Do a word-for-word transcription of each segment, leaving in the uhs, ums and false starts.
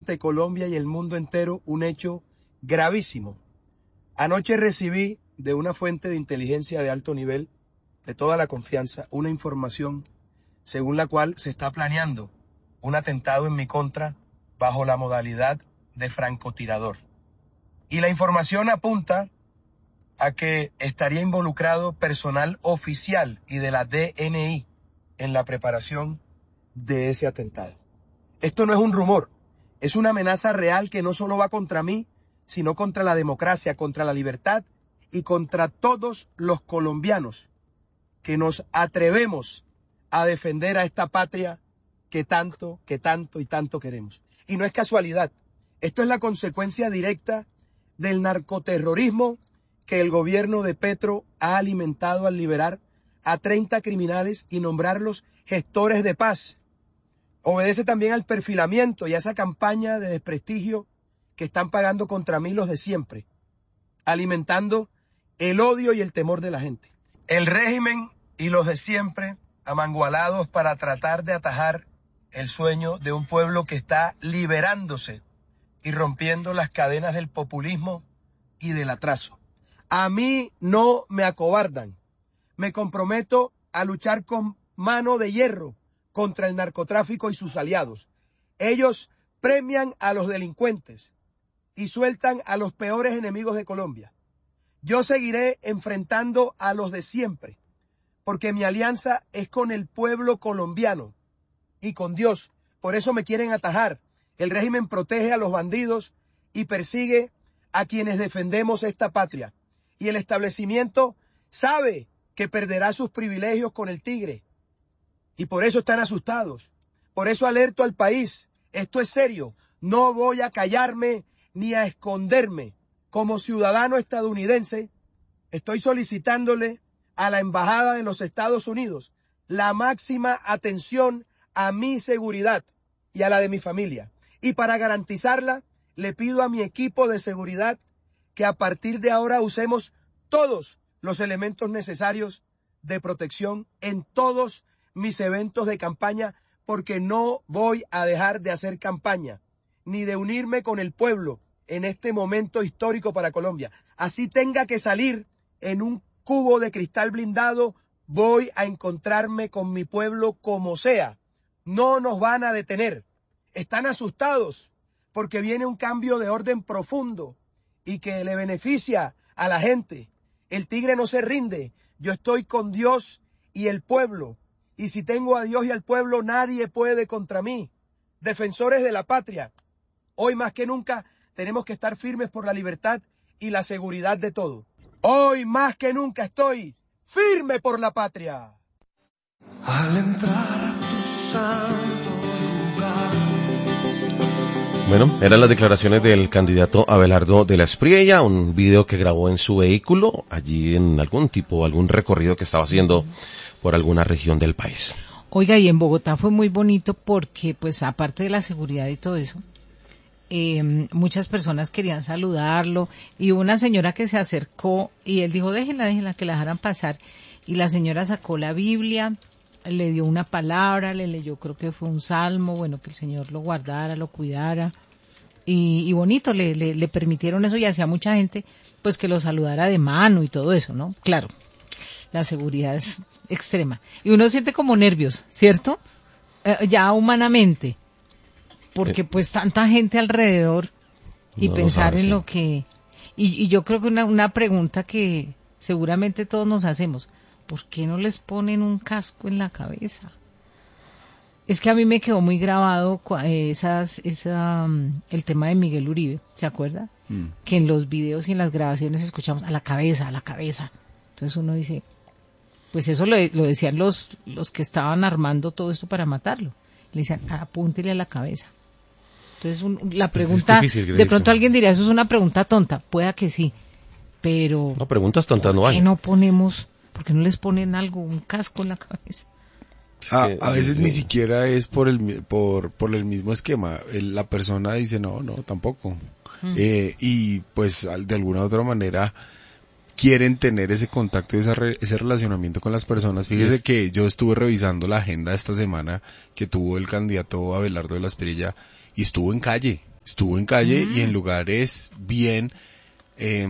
de Colombia y el mundo entero un hecho gravísimo. Anoche recibí de una fuente de inteligencia de alto nivel, de toda la confianza, una información según la cual se está planeando un atentado en mi contra bajo la modalidad de francotirador. Y la información apunta a que estaría involucrado personal oficial y de la D N I en la preparación de ese atentado. Esto no es un rumor, es una amenaza real que no solo va contra mí, sino contra la democracia, contra la libertad y contra todos los colombianos que nos atrevemos a defender a esta patria que tanto, que tanto y tanto queremos. Y no es casualidad, esto es la consecuencia directa del narcoterrorismo que el gobierno de Petro ha alimentado al liberar a treinta criminales y nombrarlos gestores de paz. Obedece también al perfilamiento y a esa campaña de desprestigio que están pagando contra mí los de siempre, alimentando el odio y el temor de la gente. El régimen y los de siempre amangualados para tratar de atajar el sueño de un pueblo que está liberándose y rompiendo las cadenas del populismo y del atraso. A mí no me acobardan. Me comprometo a luchar con mano de hierro contra el narcotráfico y sus aliados. Ellos premian a los delincuentes y sueltan a los peores enemigos de Colombia. Yo seguiré enfrentando a los de siempre, porque mi alianza es con el pueblo colombiano y con Dios. Por eso me quieren atajar. El régimen protege a los bandidos y persigue a quienes defendemos esta patria. Y el establecimiento sabe que perderá sus privilegios con el tigre. Y por eso están asustados. Por eso alerto al país. Esto es serio. No voy a callarme ni a esconderme. Como ciudadano estadounidense, estoy solicitándole a la Embajada de los Estados Unidos la máxima atención a mi seguridad y a la de mi familia. Y para garantizarla, le pido a mi equipo de seguridad que a partir de ahora usemos todos los elementos necesarios de protección en todos mis eventos de campaña, porque no voy a dejar de hacer campaña, ni de unirme con el pueblo en este momento histórico para Colombia. Así tenga que salir en un cubo de cristal blindado, voy a encontrarme con mi pueblo como sea. No nos van a detener. Están asustados porque viene un cambio de orden profundo y que le beneficia a la gente. El tigre no se rinde. Yo estoy con Dios y el pueblo. Y si tengo a Dios y al pueblo, nadie puede contra mí. Defensores de la patria, hoy más que nunca tenemos que estar firmes por la libertad y la seguridad de todos. Hoy más que nunca estoy firme por la patria. Al entrar a tu santo lugar. Bueno, eran las declaraciones del candidato Abelardo de la Espriella, un video que grabó en su vehículo, allí en algún tipo, algún recorrido que estaba haciendo por alguna región del país. Oiga, y en Bogotá fue muy bonito porque, pues, aparte de la seguridad y todo eso, eh, muchas personas querían saludarlo y una señora que se acercó y él dijo, déjenla, déjenla, que la dejaran pasar. Y la señora sacó la Biblia, le dio una palabra, le leyó, creo que fue un salmo, bueno, que el Señor lo guardara, lo cuidara. Y, y bonito, le, le, le permitieron eso y hacía mucha gente, pues, que lo saludara de mano y todo eso, ¿no? Claro, la seguridad es extrema. Y uno siente como nervios, ¿cierto? Eh, ya humanamente. Porque, pues, tanta gente alrededor y no pensar sabes, en sí. lo que... Y, y yo creo que una, una pregunta que seguramente todos nos hacemos, ¿por qué no les ponen un casco en la cabeza? Es que a mí me quedó muy grabado esas, esa, el tema de Miguel Uribe, ¿se acuerda? Mm. Que en los videos y en las grabaciones escuchamos a la cabeza, a la cabeza. Entonces uno dice, pues eso lo, lo decían los, los que estaban armando todo esto para matarlo. Le decían, apúntele a la cabeza. Entonces un, la pregunta, es difícil, de pronto alguien diría, eso es una pregunta tonta, pueda que sí, pero... No, preguntas tontas no hay. ¿Por qué no ponemos, por qué no les ponen algo, un casco en la cabeza? Ah, a veces ni siquiera es por el por por el mismo esquema. El, la persona dice no, no, tampoco. Mm. Eh, y pues de alguna u otra manera quieren tener ese contacto y esa re, ese relacionamiento con las personas. Fíjese yes. que yo estuve revisando la agenda esta semana que tuvo el candidato Abelardo de la Espriella y estuvo en calle. Estuvo en calle Mm. y en lugares bien, eh,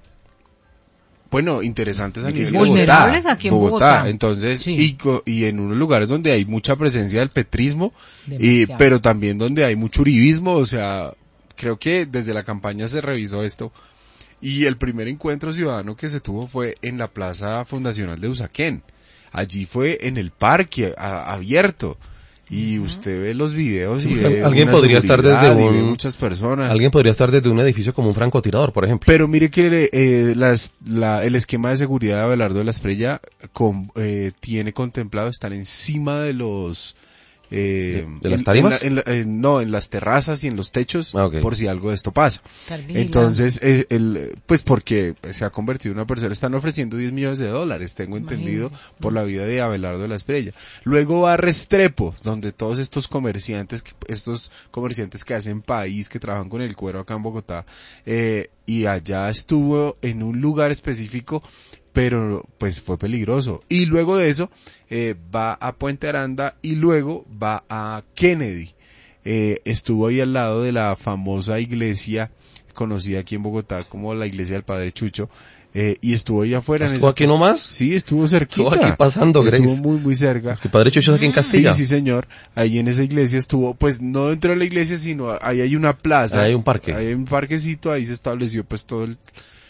bueno, interesantes a nivel Vulnerables Bogotá. aquí en Bogotá. Entonces, Sí. y, co- y en unos lugares donde hay mucha presencia del petrismo, y, Demasiado. pero también donde hay mucho uribismo, o sea, creo que desde la campaña se revisó esto. Y el primer encuentro ciudadano que se tuvo fue en la Plaza Fundacional de Usaquén. Allí fue en el parque a- abierto. Y usted ve los videos y ve Alguien una podría estar seguridad desde y ve un- muchas personas. Alguien podría estar desde un edificio como un francotirador, por ejemplo. Pero mire que eh, las, la, el esquema de seguridad de Abelardo de la Espriella con, eh, tiene contemplado estar encima de los... Eh, ¿De- de las en- tarimas? en la- en la- en- no, en las terrazas y en los techos, Ah, ok. por si algo de esto pasa. Estar vigilando. Entonces, eh, el, pues porque se ha convertido en una persona, están ofreciendo diez millones de dólares, tengo entendido, Imagínese. por la vida de Abelardo de la Espriella. Luego va a Restrepo, donde todos estos comerciantes, que- estos comerciantes que hacen país, que trabajan con el cuero acá en Bogotá, eh, y allá estuvo en un lugar específico, pero pues fue peligroso. Y luego de eso, eh, va a Puente Aranda y luego va a Kennedy. Eh, estuvo ahí al lado de la famosa iglesia conocida aquí en Bogotá como la iglesia del Padre Chucho, eh, y estuvo ahí afuera. en ¿Estuvo esa- aquí nomás? Sí, estuvo cerquita. Estuvo aquí pasando, Estuvo Grace. muy, muy cerca. Que Padre Chucho es aquí en Castilla. Sí, sí, señor. Ahí en esa iglesia estuvo, pues no dentro de la iglesia, sino ahí hay una plaza. Ahí hay un parque. Ahí hay un parquecito, ahí se estableció pues todo el,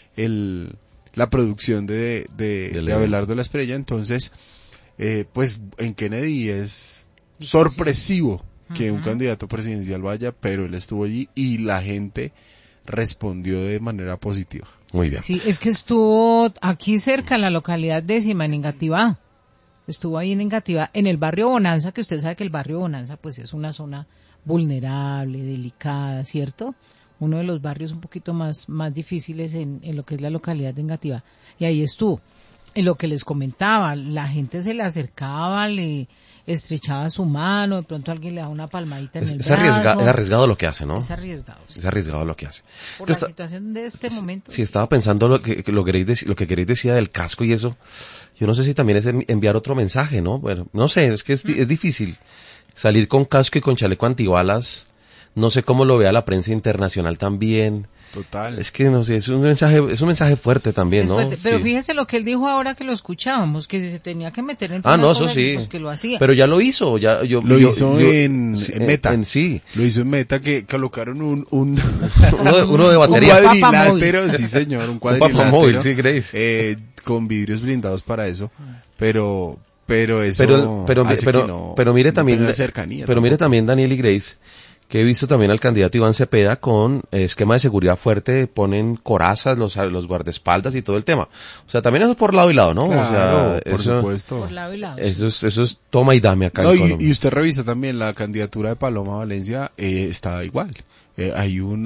el la producción de, de, Del de Abelardo de la Espriella. Entonces, eh, pues en Kennedy es sorpresivo que un Ujú. candidato presidencial vaya, pero él estuvo allí y la gente respondió de manera positiva. Muy bien. Sí, es que estuvo aquí cerca, en la localidad décima, en Engativá. Estuvo ahí en Engativá, en el barrio Bonanza, que usted sabe que el barrio Bonanza pues es una zona vulnerable, delicada, ¿cierto? Uno de los barrios un poquito más, más difíciles en, en lo que es la localidad de Engativá. Y ahí estuvo. En lo que les comentaba, la gente se le acercaba, le estrechaba su mano, de pronto alguien le da una palmadita en Es, el es brazo. arriesga- es arriesgado lo que hace, ¿no? Es arriesgado, sí. Es arriesgado lo que hace. Por Yo la esta- situación de este momento. Si estaba pensando lo que, que lo, queréis dec- lo que queréis decir del casco y eso, yo no sé si también es en- enviar otro mensaje, ¿no? Bueno, no sé, es que es, di- es difícil salir con casco y con chaleco antibalas. No sé cómo lo vea la prensa internacional también. Total. Es que no sé, es un mensaje, es un mensaje fuerte también, Es ¿no? fuerte, pero Sí. fíjese lo que él dijo ahora que lo escuchábamos, que si se tenía que meter en Ah, una no, cosa eso así, sí. pues que lo hacía. Pero ya lo hizo, ya yo Lo yo- hizo yo- en, sí, en Meta. en sí. Lo hizo en Meta que colocaron un, un, Uno de, uno de un batería. Como cuadrilátero, papamóvil. sí señor, un Un cuadrilátero. papamóvil, sí, Grace. eh, con vidrios blindados para eso, pero, pero eso Pero, pero, hace pero, que no- pero mire no también, tenga cercanía. pero mire tampoco. también Daniel y Grace, que he visto también al candidato Iván Cepeda con eh, esquema de seguridad fuerte, ponen corazas, los, los guardaespaldas y todo el tema. O sea, también eso es por lado y lado, ¿no? Claro, o sea, por eso, supuesto. Por lado y lado. eso es, eso es toma y dame acá No, en y, Colombia. y usted revisa también la candidatura de Paloma Valencia, eh, está igual. Eh, hay un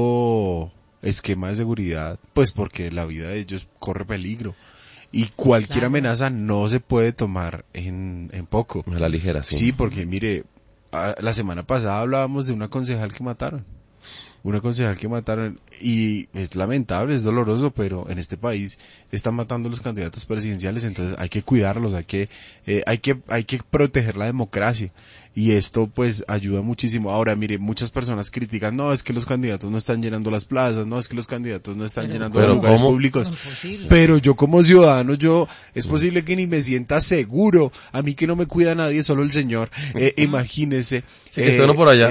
alto esquema de seguridad, pues porque la vida de ellos corre peligro. Y cualquier Claro. amenaza no se puede tomar en, en poco. A la ligera, sí. Sí, porque mire, a- la semana pasada hablábamos de una concejal que mataron. Una concejal que mataron y es lamentable, es doloroso, pero en este país están matando a los candidatos presidenciales, entonces hay que cuidarlos, hay que, eh, hay que, hay que proteger la democracia y esto pues ayuda muchísimo. Ahora mire, muchas personas critican, no, es que los candidatos no están llenando las plazas, no, es que los candidatos no están Pero llenando ¿cómo? los lugares ¿Cómo? públicos. Imposible. Pero yo como ciudadano, yo, es posible que ni me sienta seguro, a mí que no me cuida nadie, solo el Señor, eh, imagínese. Sí, que esté uno por allá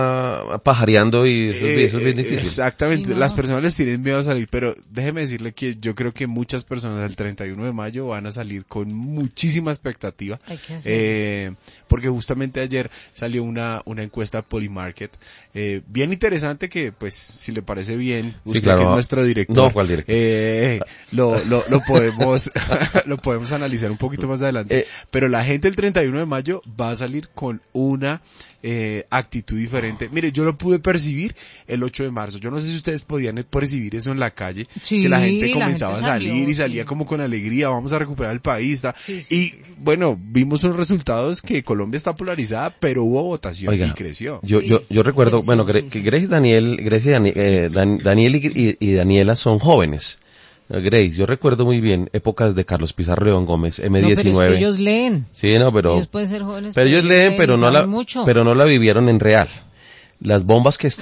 ah, pajareando y eso, es, eh, eso es bien eh, difícil. Exactamente, Sí, no. las personas les tienen miedo a salir, pero déjeme decirle que yo creo que muchas personas el treinta y uno de mayo van a salir con muchísima expectativa, Hay que hacer. eh, porque justamente ayer salió una, una encuesta Polymarket, eh, bien interesante que, pues, si le parece bien, usted claro. que es nuestro director, No, ¿cuál director? eh, lo, lo, lo podemos, lo podemos analizar un poquito más adelante, Eh. pero la gente el treinta y uno de mayo va a salir con una eh, actitud diferente. Mire, yo lo pude percibir el ocho de marzo. Yo no sé si ustedes podían percibir eso en la calle, Sí, que la gente la comenzaba gente a salir salió, y salía sí. como con alegría, vamos a recuperar el país. ta. Sí, sí, y sí, sí. bueno, vimos unos resultados que Colombia está polarizada, pero hubo votación Oiga, y creció. Yo, Sí, yo, yo recuerdo, creció, bueno, sí, Gre- sí. que Grace, Daniel, Grace y Dani- eh, Dan- Daniel y, y Daniela son jóvenes. Eh, Grace, yo recuerdo muy bien épocas de Carlos Pizarro León Gómez, M No, pero es diecinueve. que ellos leen. Sí, no, pero, Ellos pueden ser jóvenes. pero ellos leen, pero y no la, saben mucho. pero no la vivieron en real. Las bombas que estaban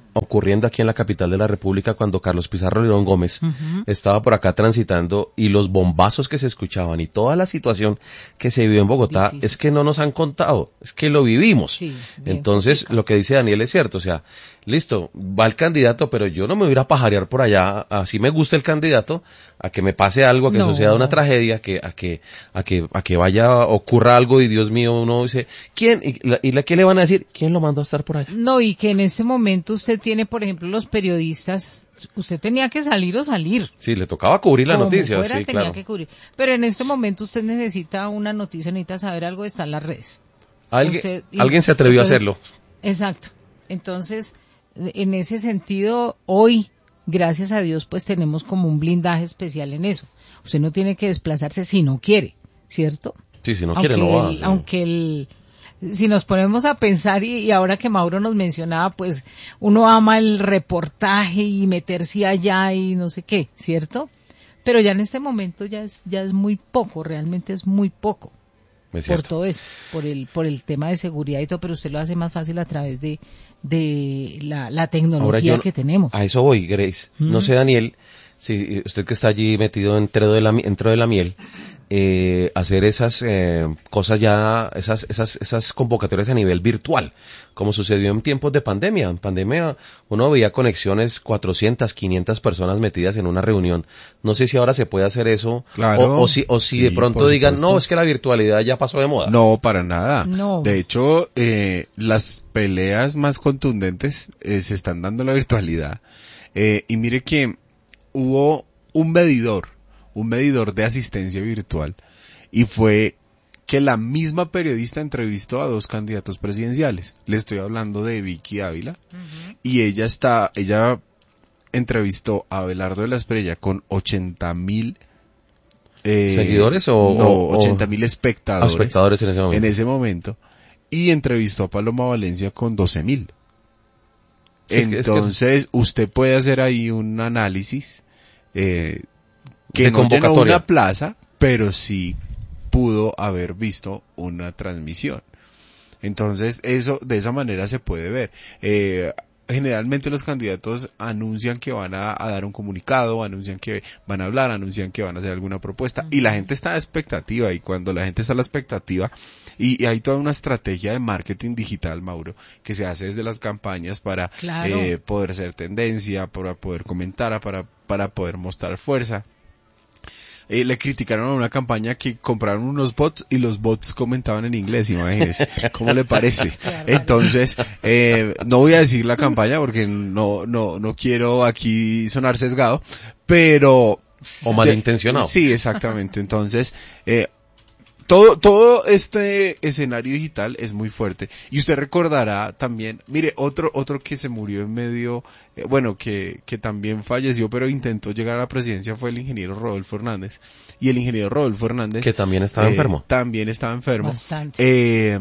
ocurriendo aquí en la capital de la República cuando Carlos Pizarro León Gómez uh-huh. estaba por acá transitando y los bombazos que se escuchaban y toda la situación que se vivió en Bogotá, difícil. Es que no nos han contado, es que lo vivimos. Sí, entonces, complicado. Lo que dice Daniel es cierto, o sea, listo, va el candidato, pero yo no me voy a ir a pajarear por allá, así me gusta el candidato, a que me pase algo, a que no. suceda una tragedia, a que, a que, a que, a que vaya, ocurra algo y Dios mío, uno dice, ¿quién? ¿Y, la, y la, qué le van a decir? ¿Quién lo mandó a estar por allá? No, y que en este momento usted tiene, por ejemplo, los periodistas, usted tenía que salir o salir. Sí, le tocaba cubrir la Como noticia, fuera, sí, tenía claro. que cubrir. Pero en este momento usted necesita una noticia, necesita saber algo, está en las redes. Alguien, usted, alguien se atrevió entonces, a hacerlo. Exacto. Entonces, en ese sentido, hoy, gracias a Dios, pues tenemos como un blindaje especial en eso. Usted no tiene que desplazarse si no quiere, ¿cierto? Sí, si no aunque quiere, no va. El, sí. Aunque el... Si nos ponemos a pensar, y, y ahora que Mauro nos mencionaba, pues uno ama el reportaje y meterse allá y no sé qué, ¿cierto? Pero ya en este momento ya es, ya es muy poco, realmente es muy poco. Es por todo eso, por el, por el tema de seguridad y todo, pero usted lo hace más fácil a través de, de la, la tecnología yo, que tenemos. A eso voy, Grace. Mm. No sé, Daniel, si usted que está allí metido dentro de la, dentro de la miel, eh, hacer esas eh, cosas ya, esas, esas, esas convocatorias a nivel virtual, como sucedió en tiempos de pandemia. En pandemia uno veía conexiones, cuatrocientas, quinientas personas metidas en una reunión. No sé si ahora se puede hacer eso, claro, o, o si, o si sí, de pronto digan, no, es que la virtualidad ya pasó de moda. No, para nada. No. De hecho, eh, las peleas más contundentes eh, se están dando en la virtualidad. Eh, y mire que hubo un medidor, un medidor de asistencia virtual, y fue que la misma periodista entrevistó a dos candidatos presidenciales. Le estoy hablando de Vicky Ávila, uh-huh. y ella está, ella entrevistó a Abelardo de la Espriella con ochenta mil eh, seguidores o no, o, ochenta mil espectadores, espectadores en ese momento. En ese momento, y entrevistó a Paloma Valencia con doce mil. Sí, Entonces, es que, es que... usted puede hacer ahí un análisis eh, que de no llenó una plaza, pero sí pudo haber visto una transmisión. Entonces, eso, de esa manera se puede ver. Eh, generalmente los candidatos anuncian que van a, a dar un comunicado, anuncian que van a hablar, anuncian que van a hacer alguna propuesta, y la gente está a expectativa, y cuando la gente está a la expectativa, y, y hay toda una estrategia de marketing digital, Mauro, que se hace desde las campañas para claro. eh, poder ser tendencia, para poder comentar, para, para poder mostrar fuerza. Eh, le criticaron a una campaña que compraron unos bots y los bots comentaban en inglés, imagínese, ¿cómo le parece? Entonces, eh, no voy a decir la campaña porque no, no, no quiero aquí sonar sesgado, pero... O malintencionado. De, sí, exactamente. Entonces, eh, todo, todo este escenario digital es muy fuerte. Y usted recordará también, mire, otro, otro que se murió en medio, eh, bueno, que, que también falleció, pero intentó llegar a la presidencia, fue el ingeniero Rodolfo Hernández. Y el ingeniero Rodolfo Hernández. Que también estaba eh, enfermo. También estaba enfermo. Bastante. Eh,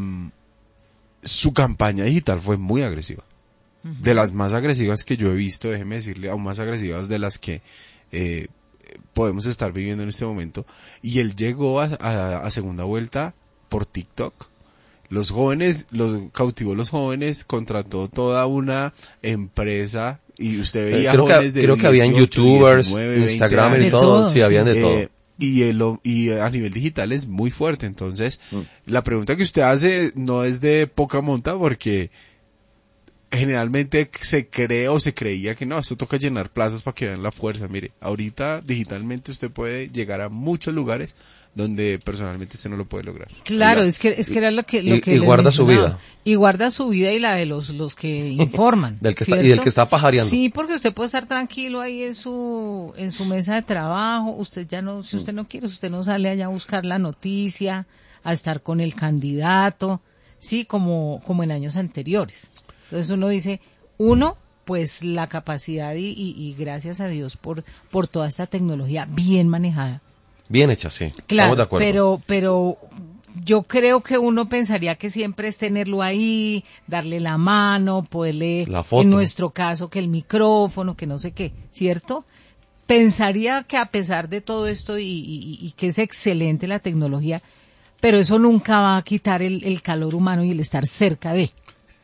su campaña digital fue muy agresiva. Uh-huh. De las más agresivas que yo he visto, déjeme decirle, aún más agresivas de las que, eh, podemos estar viviendo en este momento. Y él llegó a, a, a segunda vuelta por TikTok. Los jóvenes, los cautivó los jóvenes, contrató toda una empresa y usted veía creo jóvenes que, de creo que habían youtubers, diecinueve, Instagram veinte y todo, todo, sí, habían de eh, todo. Y, el, y a nivel digital es muy fuerte. Entonces, mm. la pregunta que usted hace no es de poca monta, porque generalmente se cree o se creía que no, esto toca llenar plazas para que vean la fuerza. Mire, ahorita digitalmente usted puede llegar a muchos lugares donde personalmente usted no lo puede lograr. Claro, es que es que era lo que lo y, que y guarda su vida. Y guarda su vida y la de los los que informan. del que está, y del que está pajareando. Sí, porque usted puede estar tranquilo ahí en su en su mesa de trabajo, usted ya no, si usted no quiere, usted no sale allá a buscar la noticia, a estar con el candidato, sí, como como en años anteriores. Entonces uno dice, uno, pues la capacidad y, y, y gracias a Dios por por toda esta tecnología bien manejada. Bien hecha, sí. Claro, Estamos de acuerdo. pero pero yo creo que uno pensaría que siempre es tenerlo ahí, darle la mano, poderle, la foto. En nuestro caso, que el micrófono, que no sé qué, ¿cierto? Pensaría que a pesar de todo esto y, y, y que es excelente la tecnología, pero eso nunca va a quitar el, el calor humano y el estar cerca de.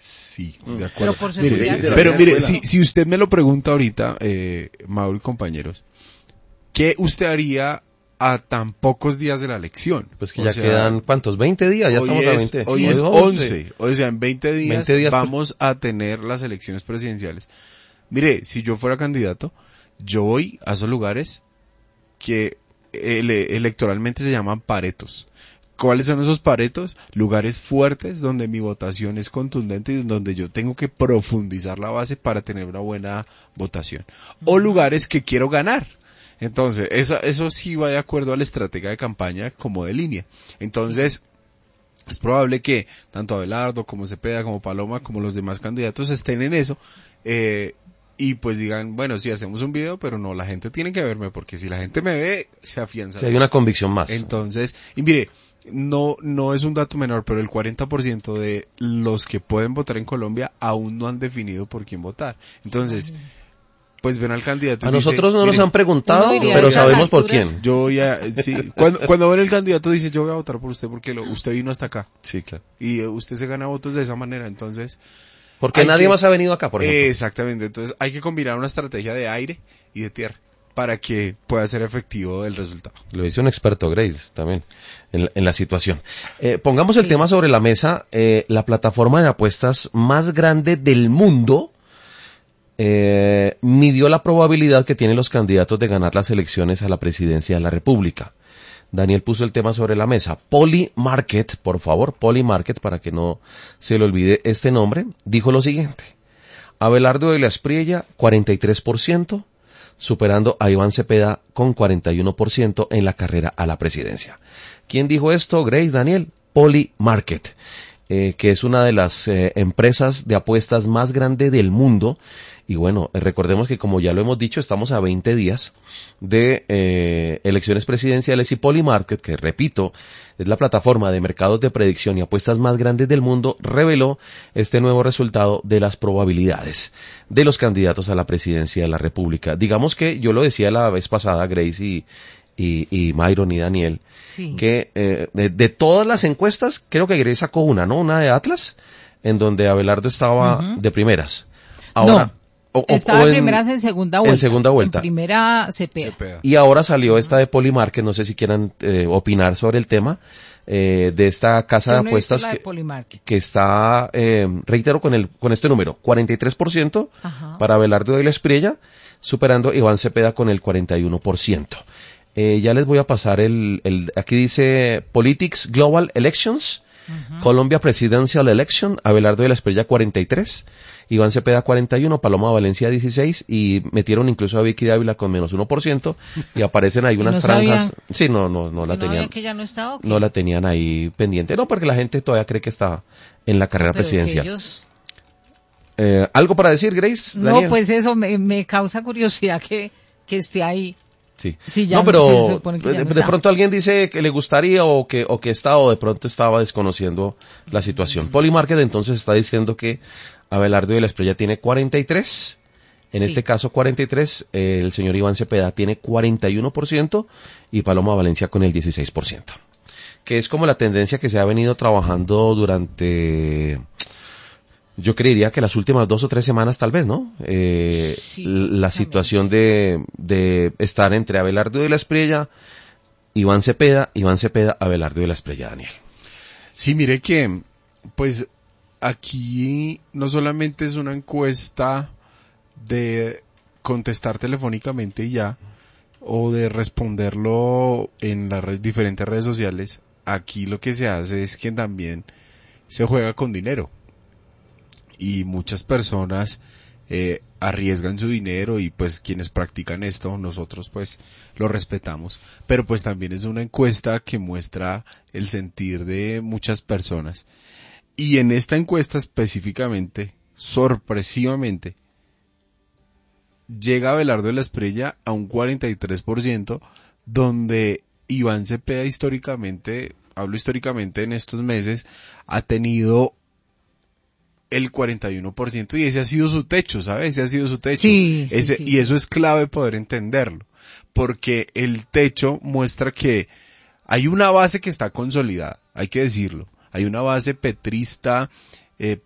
Sí, Mm. de acuerdo. Pero por Mire, seguridad. eh, sí, pero la mire, escuela. si, si usted me lo pregunta ahorita, eh, Mauro y compañeros, ¿qué usted haría a tan pocos días de la elección? Pues que O ya sea, quedan, ¿cuántos? veinte días, ya hoy estamos es, a veinte. Hoy Sí, es once, o sea, en veinte días, veinte días, vamos a tener las elecciones presidenciales. Mire, si yo fuera candidato, yo voy a esos lugares que ele- electoralmente se llaman paretos. ¿Cuáles son esos paretos? Lugares fuertes donde mi votación es contundente y donde yo tengo que profundizar la base para tener una buena votación. O lugares que quiero ganar. Entonces, esa, eso sí va de acuerdo a la estrategia de campaña como de línea. Entonces, es probable que tanto Abelardo como Cepeda, como Paloma, como los demás candidatos estén en eso, eh, y pues digan, bueno, sí, hacemos un video, pero no, la gente tiene que verme, porque si la gente me ve, se afianza. Sí, hay una convicción más. Entonces, y mire, no, no es un dato menor, pero el cuarenta por ciento de los que pueden votar en Colombia aún no han definido por quién votar. Entonces, pues ven al candidato y A dice, nosotros no nos "Mire, han preguntado, uno diría pero a esas sabemos por alturas- quién. yo voy a, sí, cuando, cuando ven el candidato dice, yo voy a votar por usted porque lo, usted vino hasta acá. Sí, claro. Y eh, usted se gana votos de esa manera, entonces... Porque hay nadie que- más ha venido acá, por ejemplo. Exactamente, entonces hay que combinar una estrategia de aire y de tierra para que pueda ser efectivo el resultado. Lo dice un experto, Grace, también, en la, en la situación. Eh, pongamos el tema sobre la mesa. Eh, la plataforma de apuestas más grande del mundo eh, midió la probabilidad que tienen los candidatos de ganar las elecciones a la presidencia de la República. Daniel puso el tema sobre la mesa. Polymarket, por favor, Polymarket, para que no se le olvide este nombre, dijo lo siguiente. Abelardo de la Espriella, cuarenta y tres por ciento, superando a Iván Cepeda con cuarenta y uno por ciento en la carrera a la presidencia. ¿Quién dijo esto? Grace, Daniel. Polymarket, eh, que es una de las eh, empresas de apuestas más grande del mundo. Y bueno, eh, recordemos que como ya lo hemos dicho, estamos a veinte días de eh, elecciones presidenciales y Polymarket, que repito, es la plataforma de mercados de predicción y apuestas más grandes del mundo, reveló este nuevo resultado de las probabilidades de los candidatos a la presidencia de la República. Digamos que yo lo decía la vez pasada, Grace y, y, y Myron y Daniel, Sí. que eh, de, de todas las encuestas, creo que Grace sacó una, ¿no? Una de Atlas, en donde Abelardo estaba Ujú. de primeras. Ahora, No, o- o- Estaba o en en- primeras en segunda vuelta. en segunda vuelta. En primera Cepeda. Cepeda. Y ahora salió esta de Polymarket, no sé si quieran eh, opinar sobre el tema, eh, de esta casa Yo de no he visto apuestas la de que, Polymarket. que está, eh, reitero con el con este número, cuarenta y tres por ciento Ajá. para Abelardo de la Espriella, superando a Iván Cepeda con el cuarenta y uno por ciento. Eh, ya les voy a pasar el, el, aquí dice Politics Global Elections, Ujú. Colombia Presidential Election, Abelardo de la Espriella cuarenta y tres, Iván Cepeda cuarenta y uno, Paloma Valencia dieciséis y metieron incluso a Vicky Dávila con menos uno por ciento y aparecen ahí ¿Y unas no franjas. sabían? Sí, no, no, no la ¿No tenían, había que ya no estaba o qué? no la tenían ahí pendiente. No, porque la gente todavía cree que está en la carrera Pero que presidencial. ellos- Eh, ¿Algo para decir, Grace? No, Daniel? pues eso me, me causa curiosidad que, que esté ahí. Sí. Sí, ya no, no- pero se supone que ya de, no de está. pronto alguien dice que le gustaría o que o que está o de pronto estaba desconociendo la situación. Polymarket entonces está diciendo que Abelardo de la Espriella tiene cuarenta y tres, en Sí. este caso cuarenta y tres, eh, el señor Iván Cepeda tiene cuarenta y uno por ciento y Paloma Valencia con el dieciséis por ciento. Que es como la tendencia que se ha venido trabajando durante, yo creería que las últimas dos o tres semanas tal vez, ¿no? Eh, Sí, la también. situación de, de estar entre Abelardo de la Espriella, Iván Cepeda, Iván Cepeda, Abelardo de la Espriella, Daniel. Sí, mire que, pues, aquí no solamente es una encuesta de contestar telefónicamente y ya, o de responderlo en las red- diferentes redes sociales, aquí lo que se hace es que también se juega con dinero. Y muchas personas eh, arriesgan su dinero y pues quienes practican esto, nosotros pues lo respetamos. Pero pues también es una encuesta que muestra el sentir de muchas personas. Y en esta encuesta específicamente, sorpresivamente, llega Abelardo de la Espriella a un cuarenta y tres por ciento, donde Iván Cepeda históricamente, hablo históricamente en estos meses, ha tenido el cuarenta y uno por ciento y ese ha sido su techo, ¿sabes? Ese ha sido su techo. Sí, sí, ese, sí. Y eso es clave poder entenderlo, porque el techo muestra que hay una base que está consolidada, hay que decirlo. Hay una base petrista, eh,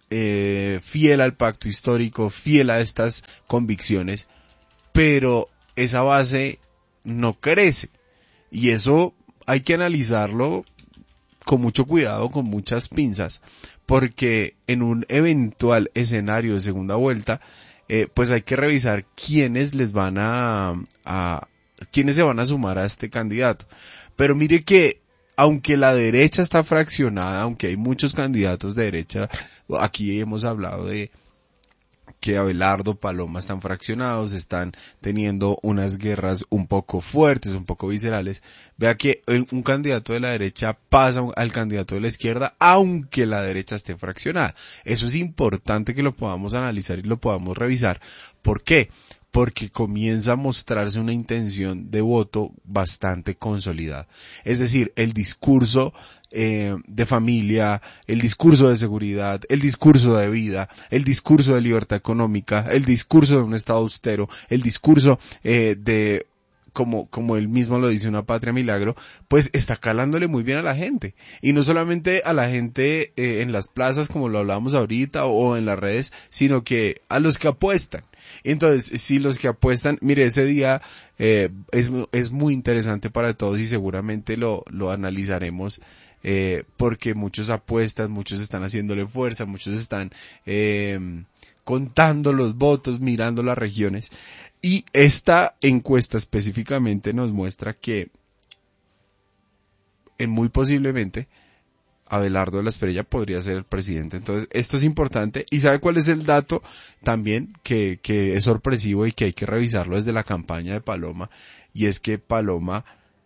eh, fiel al pacto histórico, fiel a estas convicciones, pero esa base no crece. Y eso hay que analizarlo con mucho cuidado, con muchas pinzas, porque en un eventual escenario de segunda vuelta, eh, pues hay que revisar quiénes les van a, a, quiénes se van a sumar a este candidato. Pero mire que, aunque la derecha está fraccionada, aunque hay muchos candidatos de derecha, aquí hemos hablado de que Abelardo, Paloma están fraccionados, están teniendo unas guerras un poco fuertes, un poco viscerales. Vea que un candidato de la derecha pasa al candidato de la izquierda, aunque la derecha esté fraccionada. Eso es importante que lo podamos analizar y lo podamos revisar. ¿Por qué? Porque comienza a mostrarse una intención de voto bastante consolidada. Es decir, el discurso eh, de familia, el discurso de seguridad, el discurso de vida, el discurso de libertad económica, el discurso de un Estado austero, el discurso eh, de... como, como él mismo lo dice, una patria milagro, pues está calándole muy bien a la gente. Y no solamente a la gente eh, en las plazas, como lo hablábamos ahorita, o en las redes, sino que a los que apuestan. Entonces, si los que apuestan, mire, ese día eh, es, es muy interesante para todos y seguramente lo, lo analizaremos, eh, porque muchos apuestan, muchos están haciéndole fuerza, muchos están eh, contando los votos, mirando las regiones. Y esta encuesta específicamente nos muestra que eh, muy posiblemente Abelardo de la Espriella podría ser el presidente. Entonces, esto es importante. ¿Y sabe cuál es el dato también que, que es sorpresivo y que hay que revisarlo desde la campaña de Paloma? Y es que Paloma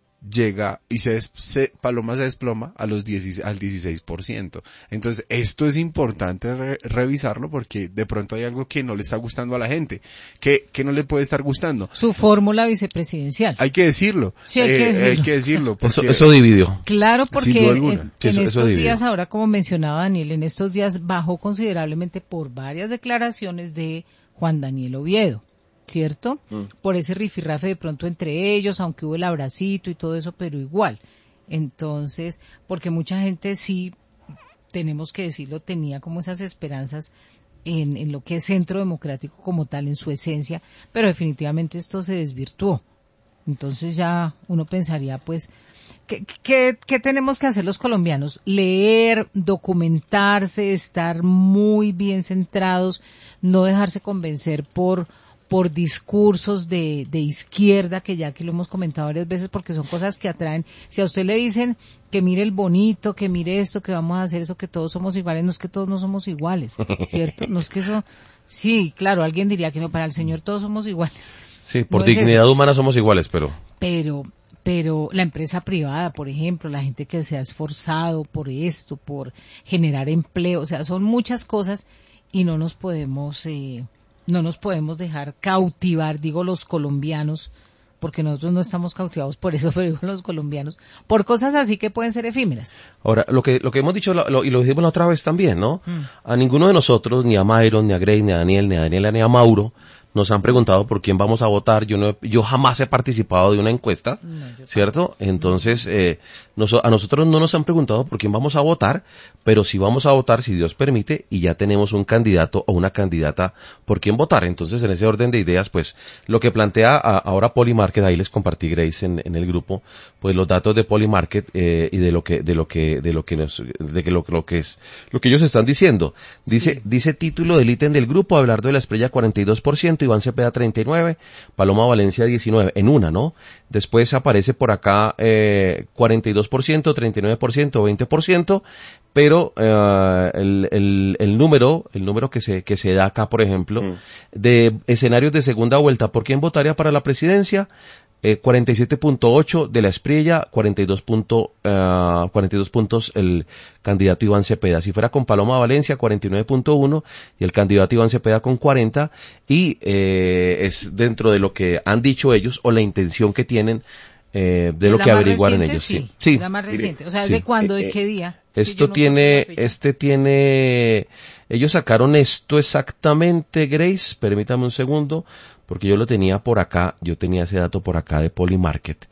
llega y se, se Paloma se desploma a los diez, al dieciséis por ciento. Entonces, esto es importante re, revisarlo porque de pronto hay algo que no le está gustando a la gente. que, que no le puede estar gustando? Su fórmula vicepresidencial. Hay que decirlo. Sí, hay que eh, decirlo. Hay que decirlo porque eso, eso dividió. Claro, porque en, en Sí, eso, estos eso días, ahora como mencionaba Daniel, en estos días bajó considerablemente por varias declaraciones de Juan Daniel Oviedo. ¿Cierto? Mm. Por ese rifirrafe de pronto entre ellos, aunque hubo el abracito y todo eso, pero igual. Entonces, porque mucha gente sí, tenemos que decirlo, tenía como esas esperanzas en, en lo que es Centro Democrático como tal, en su esencia, pero definitivamente esto se desvirtuó. Entonces ya uno pensaría, pues, ¿qué, qué, qué tenemos que hacer los colombianos? Leer, documentarse, estar muy bien centrados, no dejarse convencer por por discursos de, de izquierda, que ya aquí lo hemos comentado varias veces, porque son cosas que atraen. Si a usted le dicen que mire el bonito, que mire esto, que vamos a hacer eso, que todos somos iguales, no es que todos no somos iguales, ¿cierto? No es que eso, sí, claro, alguien diría que no, para el Señor todos somos iguales. Sí, por no dignidad humana somos iguales, pero... Pero, pero la empresa privada, por ejemplo, la gente que se ha esforzado por esto, por generar empleo, o sea, son muchas cosas y no nos podemos... Eh, No nos podemos dejar cautivar, digo los colombianos, porque nosotros no estamos cautivados por eso, pero digo los colombianos, por cosas así que pueden ser efímeras. Ahora, lo que lo que hemos dicho, lo, lo, y lo dijimos la otra vez también, ¿no? Mm. A ninguno de nosotros, ni a Myron, ni a Grace, ni a Daniel, ni a Daniela, ni a Mauro, nos han preguntado por quién vamos a votar. Yo no, yo jamás he participado de una encuesta, no, ¿cierto? Entonces, eh, nos, a nosotros no nos han preguntado por quién vamos a votar, pero sí vamos a votar si Dios permite y ya tenemos un candidato o una candidata por quién votar. Entonces, en ese orden de ideas, pues, lo que plantea a, ahora Polymarket, ahí les compartí, Grace, en, en el grupo, pues los datos de Polymarket eh, y de lo que, de lo que, de lo que nos, de que lo, lo que es, lo que ellos están diciendo. Dice, sí. Dice título del ítem del grupo, Abelardo de la Espriella cuarenta y dos por ciento, Iván Cepeda treinta y nueve, Paloma Valencia diecinueve, en una, ¿no? Después aparece por acá eh, cuarenta y dos por ciento, treinta y nueve por ciento, veinte por ciento, pero eh, el, el, el número, el número que se que se da acá, por ejemplo, mm. de escenarios de segunda vuelta, ¿por quién votaría para la presidencia? Eh, cuarenta y siete punto ocho de la Espriella, cuarenta y dos, uh, cuarenta y dos puntos el candidato Iván Cepeda. Si fuera con Paloma Valencia, cuarenta y nueve punto uno y el candidato Iván Cepeda con cuarenta, y eh, es dentro de lo que han dicho ellos o la intención que tienen eh, de lo que averiguaron ellos. Sí, sí. La más reciente. O sea, ¿de sí. cuándo? ¿De qué día? Esto no tiene, este tiene, ellos sacaron esto exactamente, Grace, permítame un segundo, porque yo lo tenía por acá, yo tenía ese dato por acá de Polymarket.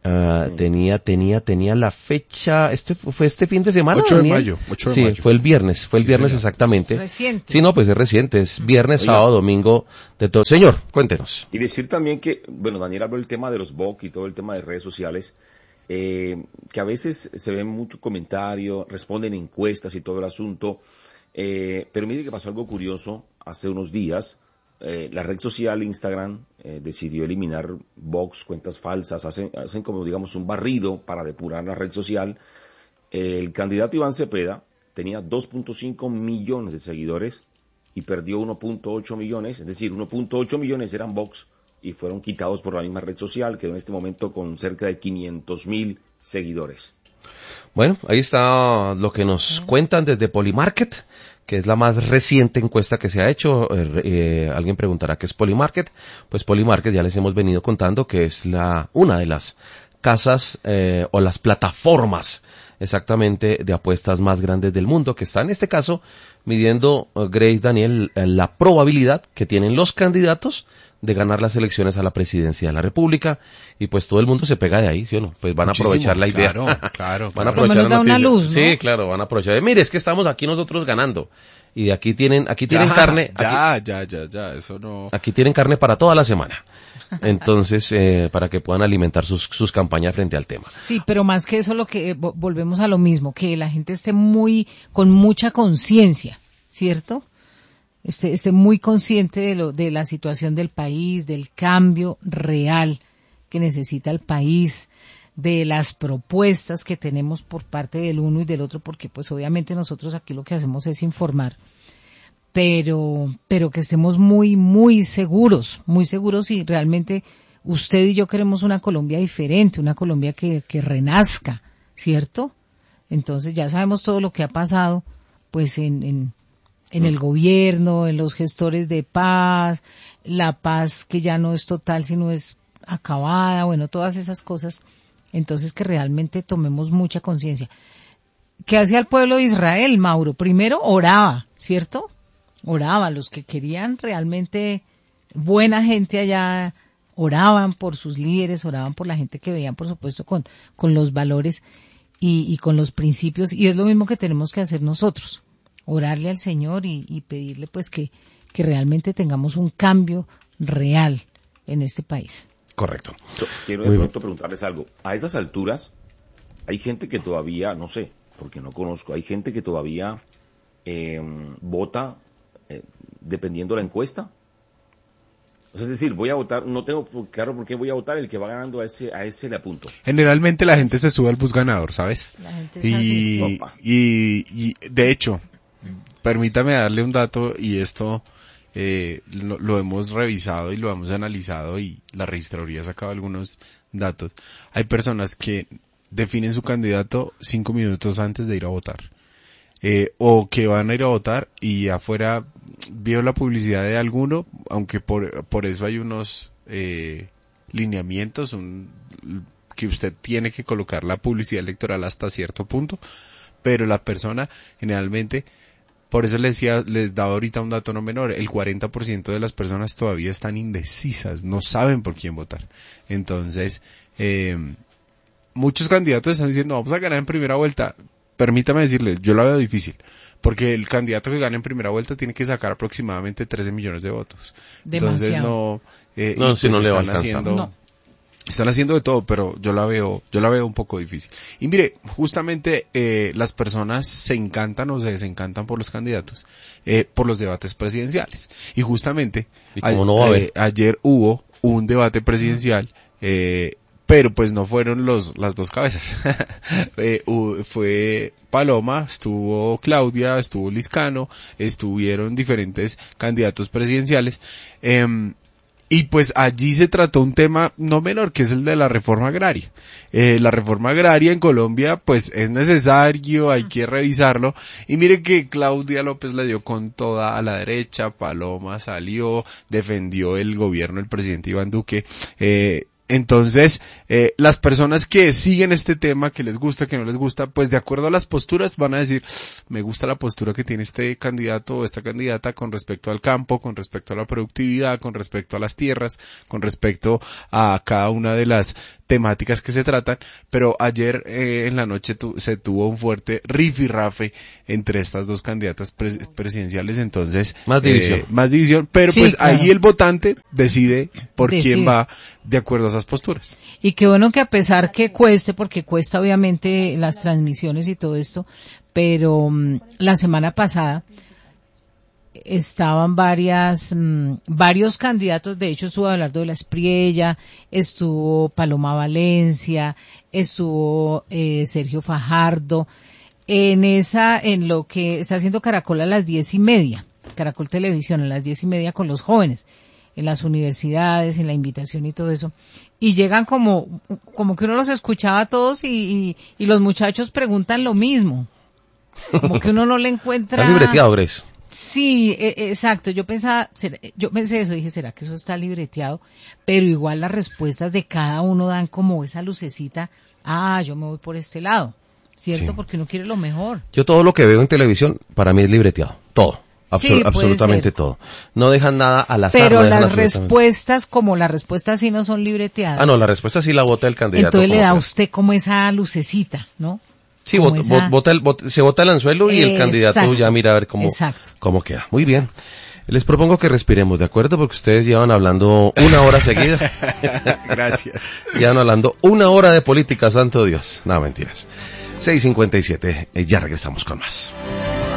Uh, mm. tenía, tenía, tenía la fecha, este fue este fin de semana. ocho de Daniel? mayo, ocho de sí, mayo. fue el viernes, fue el sí, viernes señor. exactamente. Reciente. Sí, no, pues es reciente, es viernes, Oiga. sábado, domingo, de todo. Señor, cuéntenos. Y decir también que, bueno, Daniel habló del tema de los B O C y todo el tema de redes sociales, eh, que a veces se ven muchos comentarios, responden encuestas y todo el asunto, eh, pero mire que pasó algo curioso hace unos días. Eh, la red social Instagram eh, decidió eliminar bots, cuentas falsas, hacen, hacen como digamos un barrido para depurar la red social. Eh, el candidato Iván Cepeda tenía dos punto cinco millones de seguidores y perdió uno punto ocho millones, es decir, uno punto ocho millones eran bots y fueron quitados por la misma red social, quedó en este momento con cerca de quinientos mil seguidores. Bueno, ahí está lo que nos cuentan desde Polymarket, que es la más reciente encuesta que se ha hecho. Eh, eh, alguien preguntará qué es Polymarket. Pues Polymarket ya les hemos venido contando que es la una de las casas eh, o las plataformas exactamente de apuestas más grandes del mundo, que está en este caso midiendo, uh, Grace, Daniel, eh, la probabilidad que tienen los candidatos de ganar las elecciones a la presidencia de la República, y pues todo el mundo se pega de ahí, ¿sí o no? Pues van Muchísimo, a aprovechar la idea. Claro, claro. Van a Por lo aprovechar menos la da una noticia. luz, ¿no? Sí, claro, van a aprovechar. Mire, es que estamos aquí nosotros ganando. Y de aquí tienen, aquí tienen ya, carne. Ya, aquí, ya, ya, ya, eso no. Aquí tienen carne para toda la semana. Entonces, eh, para que puedan alimentar sus, sus campañas frente al tema. Sí, pero más que eso, lo que eh, volvemos a lo mismo, que la gente esté muy, con mucha conciencia, ¿cierto? Esté, esté muy consciente de lo, de la situación del país, del cambio real que necesita el país, de las propuestas que tenemos por parte del uno y del otro, porque pues obviamente nosotros aquí lo que hacemos es informar, pero, pero que estemos muy, muy seguros, muy seguros y realmente usted y yo queremos una Colombia diferente, una Colombia que, que renazca, ¿cierto? Entonces ya sabemos todo lo que ha pasado, pues en, en, en el gobierno, en los gestores de paz, la paz que ya no es total, sino es acabada, bueno, todas esas cosas. Entonces que realmente tomemos mucha conciencia. ¿Qué hacía el pueblo de Israel, Mauro? Primero oraba, ¿cierto? Oraba, los que querían realmente buena gente allá, oraban por sus líderes, oraban por la gente que veían, por supuesto, con, con los valores y, y con los principios, y es lo mismo que tenemos que hacer nosotros, orarle al Señor y, y pedirle pues que, que realmente tengamos un cambio real en este país. Correcto. Quiero de pronto preguntarles algo. A esas alturas, hay gente que todavía, no sé, porque no conozco, hay gente que todavía eh, vota eh, dependiendo de la encuesta. O sea, es decir, voy a votar, no tengo claro por qué voy a votar, el que va ganando a ese, a ese le apunto. Generalmente la gente se sube al bus ganador, ¿sabes? La gente es Y, así. y, y de hecho, permítame darle un dato y esto eh, lo, lo hemos revisado y lo hemos analizado y la registraduría ha sacado algunos datos. Hay personas que definen su candidato cinco minutos antes de ir a votar. Eh, o que van a ir a votar y afuera vio la publicidad de alguno, aunque por, por eso hay unos eh, lineamientos, un, que usted tiene que colocar la publicidad electoral hasta cierto punto, pero la persona generalmente, por eso les decía, les daba ahorita un dato no menor, el cuarenta por ciento de las personas todavía están indecisas, no saben por quién votar. Entonces, eh, muchos candidatos están diciendo, vamos a ganar en primera vuelta. Permítame decirle, yo la veo difícil, porque el candidato que gane en primera vuelta tiene que sacar aproximadamente trece millones de votos. Demasiado. Entonces no, eh, No, y si pues no le va a están alcanzar. haciendo, No. están haciendo de todo, pero yo la veo, yo la veo un poco difícil. Y mire, justamente eh, las personas se encantan o se desencantan por los candidatos, eh, por los debates presidenciales. Y justamente ¿Y cómo no va a haber? eh, ayer hubo un debate presidencial, eh, pero pues no fueron los las dos cabezas. eh, uh, fue Paloma, estuvo Claudia, estuvo Liscano, estuvieron diferentes candidatos presidenciales. Eh, Y pues allí se trató un tema no menor, que es el de la reforma agraria. Eh, la reforma agraria en Colombia, pues es necesario, hay que revisarlo. Y mire que Claudia López le dio con toda a la derecha, Paloma salió, defendió el gobierno del presidente Iván Duque, eh, Entonces, eh, las personas que siguen este tema, que les gusta, que no les gusta, pues de acuerdo a las posturas van a decir, me gusta la postura que tiene este candidato o esta candidata con respecto al campo, con respecto a la productividad, con respecto a las tierras, con respecto a cada una de las temáticas que se tratan, pero ayer eh, en la noche tu, se tuvo un fuerte rifirrafe entre estas dos candidatas pres presidenciales, entonces más división, eh, más división, pero sí, pues claro. ahí el votante decide por Decide. quién va de acuerdo a esas posturas. Y qué bueno que a pesar que cueste, porque cuesta obviamente las transmisiones y todo esto, pero um, la semana pasada estaban varias, mmm, varios candidatos, de hecho estuvo Abelardo de la Espriella, estuvo Paloma Valencia, estuvo eh, Sergio Fajardo, en esa, en lo que está haciendo Caracol a las diez y media, Caracol Televisión a las diez y media con los jóvenes, en las universidades, en la invitación y todo eso, y llegan como, como que uno los escuchaba a todos y, y, y los muchachos preguntan lo mismo, como que uno no le encuentra... Está libreteado, Grace. Sí, e exacto. Yo pensaba, yo pensé eso, dije, ¿será que eso está libreteado? Pero igual las respuestas de cada uno dan como esa lucecita, ah, yo me voy por este lado, ¿cierto? Sí. Porque uno quiere lo mejor. Yo todo lo que veo en televisión, para mí es libreteado. Todo. Absol Sí, absolutamente ser. todo. No dejan nada al azar. Pero no las respuestas, como las respuestas sí no son libreteadas. Ah, no, la respuesta sí la vota el candidato. Entonces le da a tal. usted como esa lucecita, ¿no? Sí, como bot, esa... bot, bota el, bot, se bota el anzuelo y el candidato Exacto. ya mira a ver cómo, cómo queda. Muy bien. Les propongo que respiremos, ¿de acuerdo? Porque ustedes llevan hablando una hora seguida. Gracias. Llevan hablando una hora de política, santo Dios. No, mentiras. seis cincuenta y siete, eh, ya regresamos con más.